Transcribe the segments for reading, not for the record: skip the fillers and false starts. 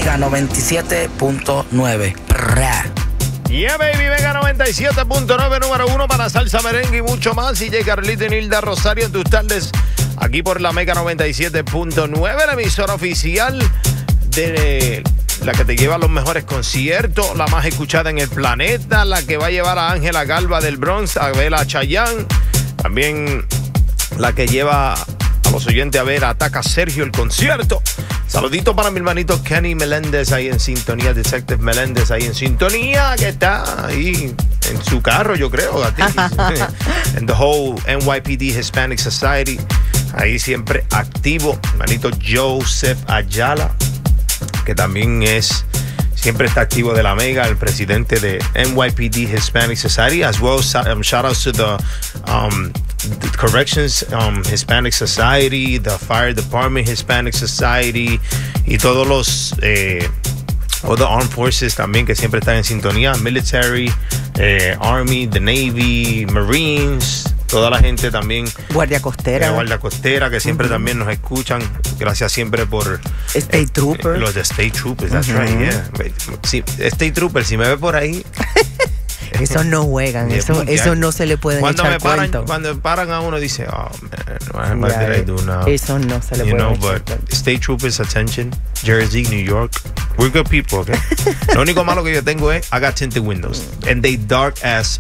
Mega 97.9. Yeah, baby, Mega 97.9, número 1 para salsa, merengue y mucho más. Y llega Carlito y Nilda Rosario en tus tardes, aquí por la Mega 97.9, la emisora oficial de la que te lleva a los mejores conciertos, la más escuchada en el planeta, la que va a llevar a Ángela Galva del Bronx a ver a Chayanne, también la que lleva a los oyentes a ver a Ataca Sergio el concierto. Saludito para mi hermanito Kenny Meléndez ahí en sintonía, Detective Meléndez ahí en sintonía, que está ahí en su carro, yo creo, en the whole NYPD Hispanic Society, ahí siempre activo. Hermanito Joseph Ayala, que también siempre está activo de la Mega, el presidente de NYPD Hispanic Society, as well as shout outs to the Corrections Hispanic Society, the Fire Department Hispanic Society y todos los other armed forces también que siempre están en sintonía, military, Army, the Navy, Marines, toda la gente también. Guardia Costera, que siempre también nos escuchan. Gracias siempre por State Troopers. Los de State Troopers, that's right, yeah. Sí, State Troopers, si me ve por ahí. Esos no juegan, eso no se le pueden echar cuento. Cuando paran a uno dice, oh man, what did I do now? Eso no se le puede echar cuento. State Troopers, attention, Jersey, New York, we're good people, okay? Lo único malo que yo tengo es I got tinted windows and they dark as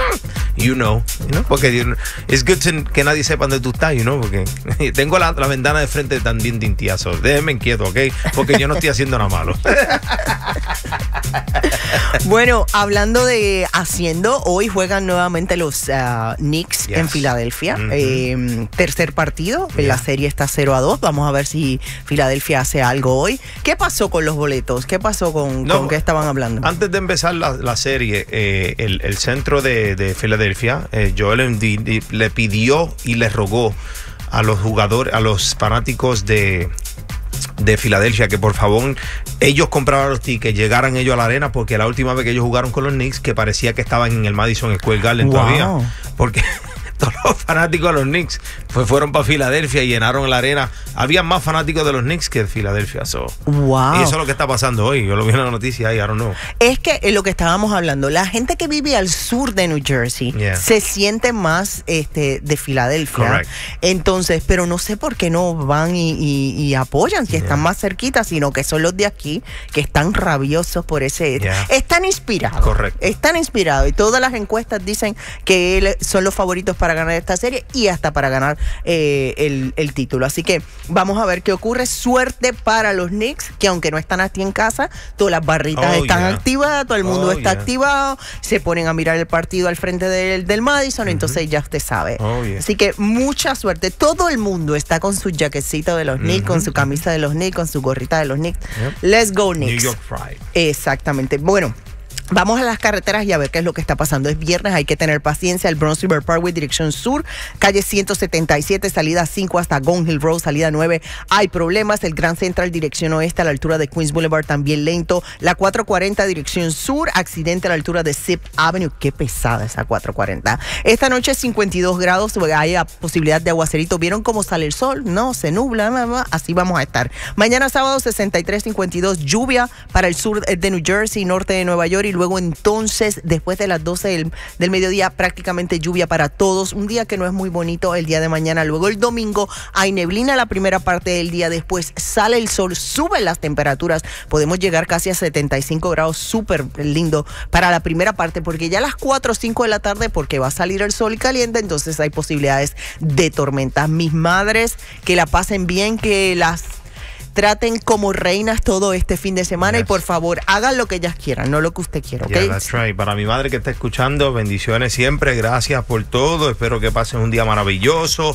porque it's good que nadie sepa dónde tú estás, porque tengo la ventana de frente también tintiazo. Déjenme quieto, ok, porque yo no estoy haciendo nada malo. Bueno, hablando de hoy juegan nuevamente los Knicks en Filadelfia. Tercer partido, la serie está 0-2. Vamos a ver si Filadelfia hace algo hoy. ¿Qué pasó con los boletos? ¿Qué pasó con qué estaban hablando? Antes de empezar la serie, el centro de Filadelfia, Joel Embiid, le pidió y le rogó a los jugadores, a los fanáticos de Filadelfia, que por favor ellos compraran los tickets, llegaran ellos a la arena, porque la última vez que ellos jugaron con los Knicks, que parecía que estaban en el Madison Square Garden todavía, porque todos los fanáticos de los Knicks fueron para Filadelfia y llenaron la arena. Había más fanáticos de los Knicks que de Filadelfia. Y eso es lo que está pasando hoy. Yo lo vi en la noticia ahí, I don't know. Es que lo que estábamos hablando, la gente que vive al sur de New Jersey se siente más de Filadelfia. Correct. Entonces, pero no sé por qué no van y apoyan si están más cerquitas, sino que son los de aquí que están rabiosos por ese. Están inspirados. Correcto. Están inspirados. Y todas las encuestas dicen que son los favoritos para ganar esta serie y hasta para ganar el título. Así que vamos a ver qué ocurre. Suerte para los Knicks, que aunque no están aquí en casa, todas las barritas están activadas, todo el mundo está activado, se ponen a mirar el partido al frente del Madison, entonces ya usted sabe. Así que mucha suerte. Todo el mundo está con su jaquecito de los Knicks, con su camisa de los Knicks, con su gorrita de los Knicks. Let's go Knicks. New York Pride. Exactamente. Bueno, vamos a las carreteras y a ver qué es lo que está pasando. Es viernes, hay que tener paciencia. El Bronx River Parkway, dirección sur, calle 177, salida 5 hasta Gone Hill Road, salida 9. Hay problemas. El Grand Central, dirección oeste, a la altura de Queens Boulevard, también lento. La 440, dirección sur, accidente a la altura de Zip Avenue. Qué pesada esa 440. Esta noche 52 grados, hay posibilidad de aguacerito. ¿Vieron cómo sale el sol? No, se nubla, así vamos a estar. Mañana sábado 63, 52, lluvia para el sur de New Jersey, norte de Nueva York, y luego entonces, después de las 12 del mediodía, prácticamente lluvia para todos. Un día que no es muy bonito el día de mañana. Luego el domingo hay neblina la primera parte del día. Después sale el sol, suben las temperaturas. Podemos llegar casi a 75 grados. Súper lindo para la primera parte, porque ya a las 4 o 5 de la tarde, porque va a salir el sol caliente, entonces hay posibilidades de tormentas. Mis madres, que la pasen bien, que las traten como reinas todo este fin de semana y por favor hagan lo que ellas quieran, no lo que usted quiera, ¿ok? That's right. Para mi madre que está escuchando, bendiciones siempre, gracias por todo, espero que pasen un día maravilloso.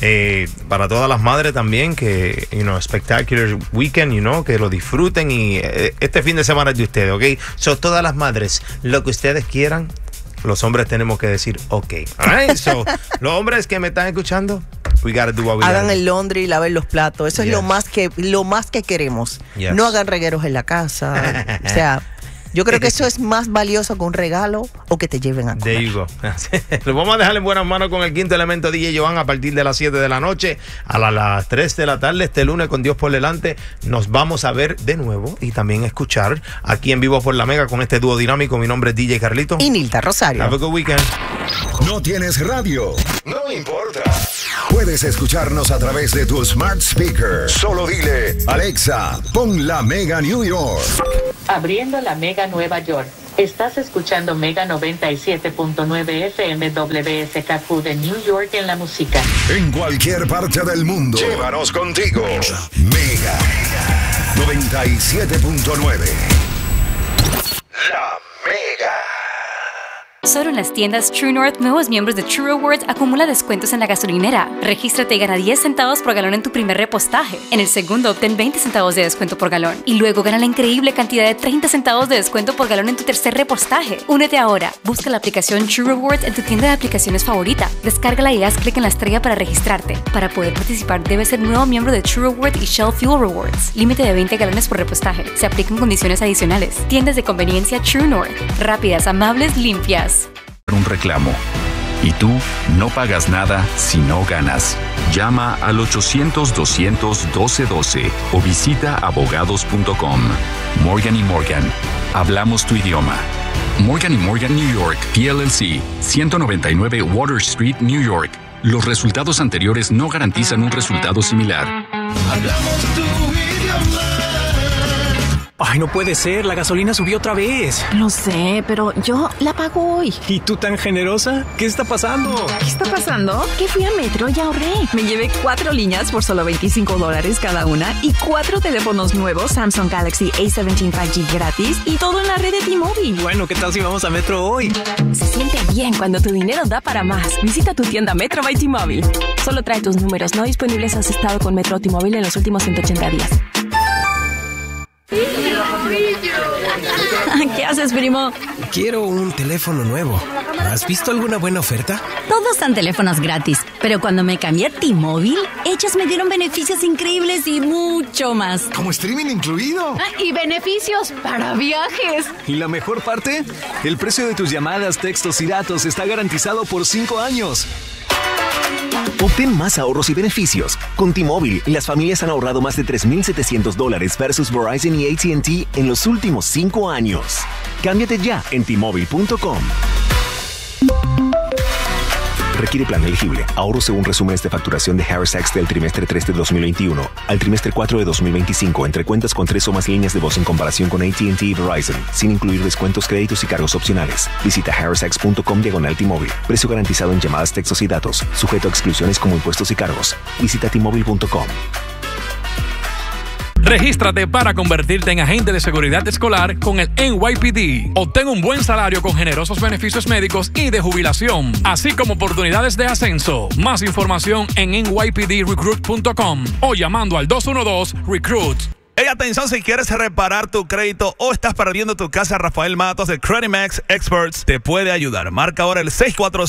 Para todas las madres también, que spectacular weekend, que lo disfruten, y este fin de semana es de ustedes, ¿ok? Todas las madres, lo que ustedes quieran, los hombres tenemos que decir ok. Right? Los hombres que me están escuchando, we gotta do what we hagan gotta el laundry, laven los platos. Eso es lo más que queremos. No hagan regueros en la casa. O sea, Yo creo que eso es más valioso que un regalo o que te lleven a comer. There you go. Lo vamos a dejar en buenas manos con el quinto elemento DJ Joan a partir de las 7 de la noche a las 3 de la tarde. Este lunes, con Dios por delante, nos vamos a ver de nuevo y también escuchar aquí en vivo por la Mega con este dúo dinámico. Mi nombre es DJ Carlito. Y Nilda Rosario. Have a good weekend. ¿No tienes radio? No importa. Puedes escucharnos a través de tu smart speaker. Solo dile, Alexa, pon la Mega New York. Abriendo la Mega Nueva York. Estás escuchando Mega 97.9 FM WSKQ de New York en la música. En cualquier parte del mundo. Llévanos contigo. Mega 97.9. La Mega. Solo en las tiendas True North, nuevos miembros de True Rewards acumula descuentos en la gasolinera. Regístrate y gana 10 centavos por galón en tu primer repostaje. En el segundo, obtén 20 centavos de descuento por galón. Y luego gana la increíble cantidad de 30 centavos de descuento por galón en tu tercer repostaje. Únete ahora. Busca la aplicación True Rewards en tu tienda de aplicaciones favorita. Descárgala y haz clic en la estrella para registrarte. Para poder participar, debes ser nuevo miembro de True Rewards y Shell Fuel Rewards. Límite de 20 galones por repostaje. Se aplican condiciones adicionales. Tiendas de conveniencia True North. Rápidas, amables, limpias. Un reclamo. Y tú no pagas nada si no ganas. Llama al 800-200-1212 o visita abogados.com. Morgan & Morgan. Hablamos tu idioma. Morgan & Morgan New York, PLLC, 199 Water Street, New York. Los resultados anteriores no garantizan un resultado similar. Hablamos tu idioma. Ay, no puede ser, la gasolina subió otra vez. Lo sé, pero yo la pago hoy. ¿Y tú tan generosa? ¿Qué está pasando? ¿Qué está pasando? Que fui a Metro y ahorré. Me llevé 4 líneas por solo $25 cada una y 4 teléfonos nuevos Samsung Galaxy A17 5G gratis y todo en la red de T-Mobile. Bueno, ¿qué tal si vamos a Metro hoy? Se siente bien cuando tu dinero da para más. Visita tu tienda Metro by T-Mobile. Solo trae tus números no disponibles si has estado con Metro o T-Mobile en los últimos 180 días. ¿Qué haces, primo? Quiero un teléfono nuevo. ¿Has visto alguna buena oferta? Todos dan teléfonos gratis, pero cuando me cambié a T-Mobile, ellos me dieron beneficios increíbles y mucho más. ¿Como streaming incluido? Y beneficios para viajes. ¿Y la mejor parte? El precio de tus llamadas, textos y datos está garantizado por 5 años. Obtén más ahorros y beneficios. Con T-Mobile, las familias han ahorrado más de $3,700 versus Verizon y AT&T en los últimos 5 años. Cámbiate ya en T-Mobile.com. Requiere plan elegible. Ahorro según resúmenes de facturación de Harris Tax del trimestre 3 de 2021 al trimestre 4 de 2025 entre cuentas con 3 o más líneas de voz en comparación con AT&T y Verizon, sin incluir descuentos, créditos y cargos opcionales. Visita harristax.com/T-Mobile. Precio garantizado en llamadas, textos y datos. Sujeto a exclusiones como impuestos y cargos. Visita T-Mobile.com. Regístrate para convertirte en agente de seguridad escolar con el NYPD. Obtén un buen salario con generosos beneficios médicos y de jubilación, así como oportunidades de ascenso. Más información en nypdrecruit.com o llamando al 212-RECRUIT. Hey, atención, si quieres reparar tu crédito o estás perdiendo tu casa, Rafael Matos de Credit Max Experts te puede ayudar. Marca ahora el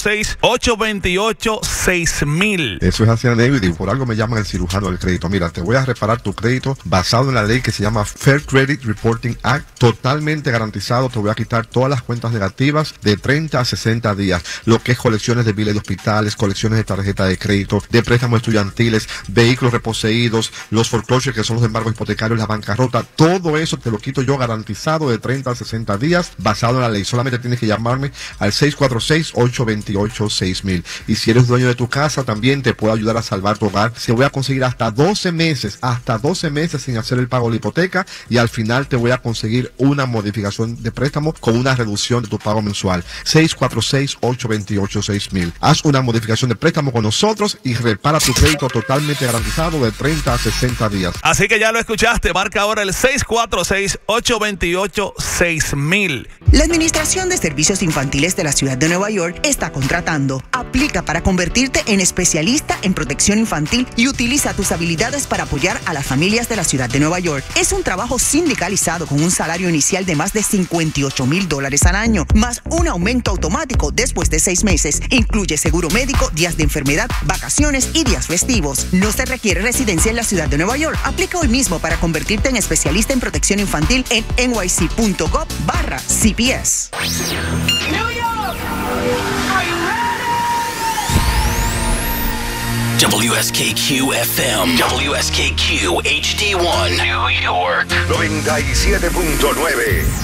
646-828-6000. Eso es Hacienda David y por algo me llaman el cirujano del crédito. Mira, te voy a reparar tu crédito basado en la ley que se llama Fair Credit Reporting Act. Totalmente garantizado. Te voy a quitar todas las cuentas negativas de 30 a 60 días. Lo que es colecciones de biles de hospitales, colecciones de tarjeta de crédito, de préstamos estudiantiles, vehículos reposeídos, los foreclosures que son los embargos hipotecarios, la bancarrota, todo eso te lo quito yo garantizado de 30 a 60 días basado en la ley. Solamente tienes que llamarme al 646-828-6000. Y si eres dueño de tu casa, también te puedo ayudar a salvar tu hogar. Se voy a conseguir hasta 12 meses sin hacer el pago de la hipoteca y al final te voy a conseguir una modificación de préstamo con una reducción de tu pago mensual. 646-828-6000. Haz una modificación de préstamo con nosotros y repara tu crédito totalmente garantizado de 30 a 60 días. Así que ya lo escuchaste. Marca ahora el 646-828-6000. La Administración de Servicios Infantiles de la Ciudad de Nueva York está contratando. Aplica para convertirte en especialista en protección infantil y utiliza tus habilidades para apoyar a las familias de la Ciudad de Nueva York. Es un trabajo sindicalizado con un salario inicial de más de $58,000 al año, más un aumento automático después de 6 meses. Incluye seguro médico, días de enfermedad, vacaciones y días festivos. No se requiere residencia en la Ciudad de Nueva York. Aplica hoy mismo para convertirte en especialista en protección infantil en nyc.gov/CPS. New York! Are you ready? WSKQ FM, WSKQ HD1, New York. 97.9.